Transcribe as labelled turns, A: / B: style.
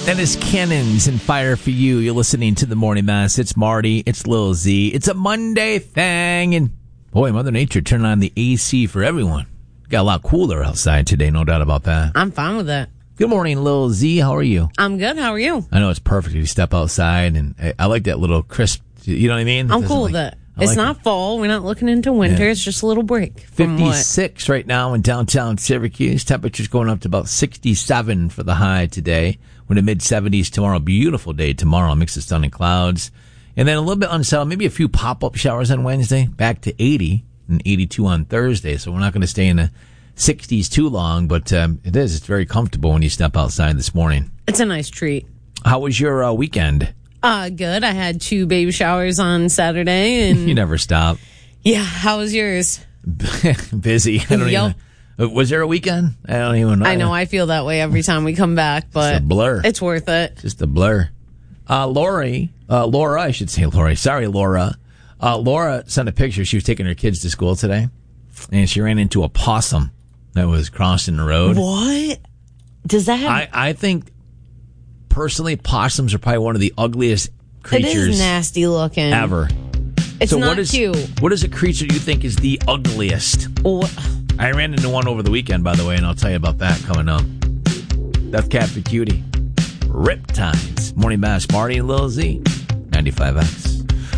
A: That is Cannons and Fire for You. You're listening to the Morning Mass. It's Marty. It's Lil Z. It's a Monday thing. And boy, Mother Nature turned on the AC for everyone. Got a lot cooler outside today, no doubt about that.
B: I'm fine with that.
A: Good morning, Lil Z. How are you?
B: I'm good. How are you?
A: I know it's perfect if you step outside, and I like that little crisp, you know what I mean?
B: I'm cool with that. It's not fall. We're not looking into winter. Yeah. It's just a little break.
A: 56 right now in downtown Syracuse. Temperatures going up to about 67 for the high today. We're in the mid-70s tomorrow. Beautiful day tomorrow. Mix of sun and clouds. And then a little bit unsettled. Maybe a few pop-up showers on Wednesday. Back to 80 and 82 on Thursday. So we're not going to stay in the 60s too long. But it is. It's very comfortable when you step outside this morning.
B: It's a nice treat.
A: How was your weekend?
B: Good. I had 2 baby showers on Saturday. And
A: you never stop.
B: Yeah. How was yours?
A: Busy. I don't even... Was there a weekend? I don't even know.
B: I know. I feel that way every time we come back, but
A: it's a blur.
B: It's worth it.
A: Just a blur. Laura, I should say Lori. Sorry, Laura. Laura sent a picture. She was taking her kids to school today, and she ran into a possum that was crossing the road.
B: What? Does that have...
A: I think, personally, possums are probably one of the ugliest creatures.
B: It is nasty looking.
A: Ever.
B: It's so not cute.
A: What is a creature you think is the ugliest? I ran into one over the weekend, by the way, and I'll tell you about that coming up. Death Cat for Cutie. Riptides. Morning Mass, Marty and Lil Z. 95X.